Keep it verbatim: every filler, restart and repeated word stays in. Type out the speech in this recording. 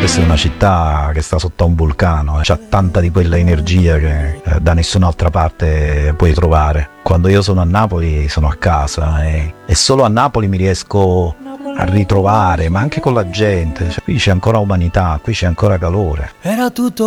Questa è una città che sta sotto a un vulcano, c'ha tanta di quella energia che eh, da nessun'altra parte puoi trovare. Quando io sono a Napoli sono a casa e, e solo a Napoli mi riesco a ritrovare, ma anche con la gente. Cioè, qui c'è ancora umanità, qui c'è ancora calore. Era tutto